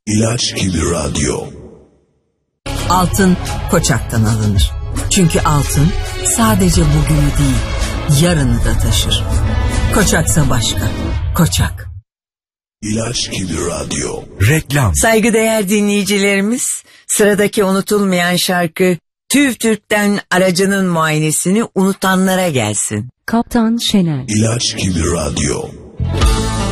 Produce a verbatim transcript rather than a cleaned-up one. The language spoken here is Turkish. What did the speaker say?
İlaç gibi radyo. Altın Koçak'tan alınır. Çünkü altın sadece bugünü değil, yarını da taşır. Koçaksa başka. Koçak. İlaç gibi radyo. Reklam. Saygıdeğer dinleyicilerimiz, sıradaki unutulmayan şarkı TÜV TÜRK'ten aracının muayenesini unutanlara gelsin. Kaptan Şener. İlaç gibi radyo.